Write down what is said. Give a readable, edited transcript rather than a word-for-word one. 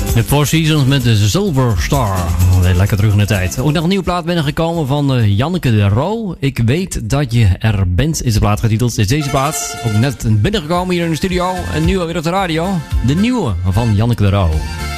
De Four Seasons met de Silver Star. Weer lekker terug in de tijd. Ook nog een nieuwe plaat binnengekomen van Janneke de Roo. Ik weet dat je er bent, is de plaat getiteld. Is deze plaat ook net binnengekomen hier in de studio. En nu alweer op de radio. De nieuwe van Janneke de Roo.